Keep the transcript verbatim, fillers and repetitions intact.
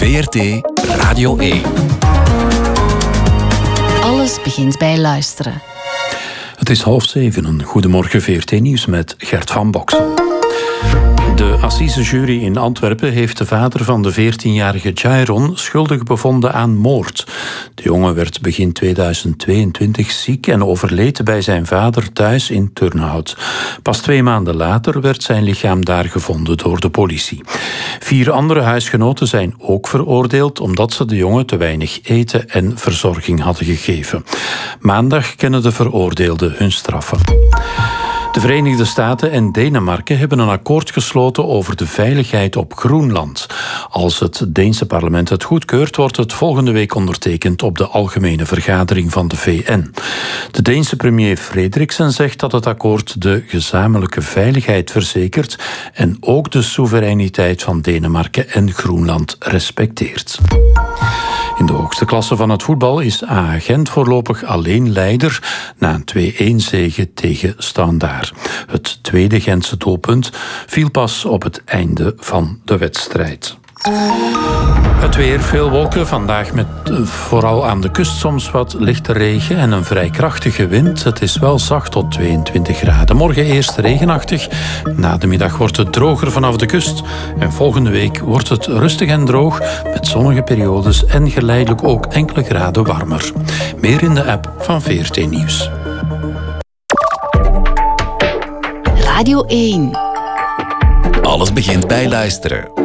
V R T Radio één. Alles begint bij luisteren. Het is half zeven. Een goedemorgen V R T-nieuws met Gert van Boksen. De assisejury in Antwerpen heeft de vader van de veertienjarige Jairon schuldig bevonden aan moord. De jongen werd begin tweeduizend tweeëntwintig ziek en overleed bij zijn vader thuis in Turnhout. Pas twee maanden later werd zijn lichaam daar gevonden door de politie. Vier andere huisgenoten zijn ook veroordeeld omdat ze de jongen te weinig eten en verzorging hadden gegeven. Maandag kennen de veroordeelden hun straffen. De Verenigde Staten en Denemarken hebben een akkoord gesloten over de veiligheid op Groenland. Als het Deense parlement het goedkeurt, wordt het volgende week ondertekend op de algemene vergadering van de V N. De Deense premier Frederiksen zegt dat het akkoord de gezamenlijke veiligheid verzekert en ook de soevereiniteit van Denemarken en Groenland respecteert. In de hoogste klasse van het voetbal is A Gent voorlopig alleen leider na een twee-een zege tegen Standaard. Het tweede Gentse doelpunt viel pas op het einde van de wedstrijd. Het weer, veel wolken. Vandaag met uh, vooral aan de kust soms wat lichte regen en een vrij krachtige wind. Het is wel zacht tot tweeëntwintig graden. Morgen eerst regenachtig. Na de middag wordt het droger vanaf de kust. En volgende week wordt het rustig en droog met zonnige periodes en geleidelijk ook enkele graden warmer. Meer in de app van V R T Nieuws. Radio één. Alles begint bij luisteren.